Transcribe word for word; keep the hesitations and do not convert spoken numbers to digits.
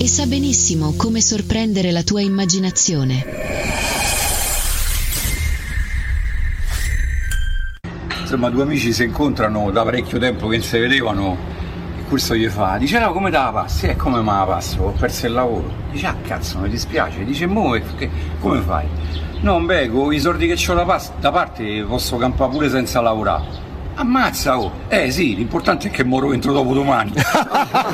e sa benissimo come sorprendere la tua immaginazione. Insomma, due amici si incontrano da parecchio tempo che non si vedevano e questo gli fa, dice no, come te la passi? E come me la passo? Ho perso il lavoro. Dice ah cazzo, mi dispiace. Dice mo che, come fai? No, beh, con i soldi che ho da, pas- da parte posso campare pure senza lavorare. Ammazza, oh! Eh sì, l'importante è che moro entro dopo domani.